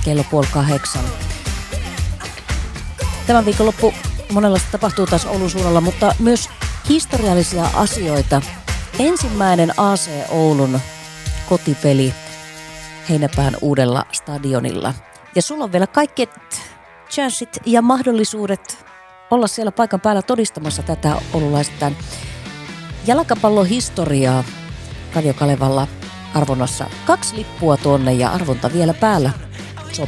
kello 7:30. Tämän viikonloppu monenlaista tapahtuu taas Oulun suunnalla, mutta myös historiallisia asioita. Ensimmäinen AC Oulun kotipeli Heinäpään uudella stadionilla. Ja sulla on vielä kaikki chanssit ja mahdollisuudet olla siellä paikan päällä todistamassa tätä oululaisten jalkapallohistoriaa Radio Kalevalla arvonnassa. 2 lippua tuonne ja arvonta vielä päällä.